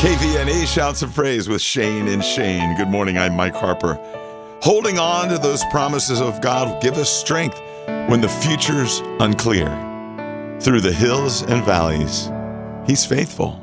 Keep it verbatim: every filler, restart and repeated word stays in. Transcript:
K V N E Shouts of Praise with Shane and Shane. Good morning, I'm Mike Harper. Holding on to those promises of God will give us strength when the future's unclear. Through the hills and valleys, He's faithful.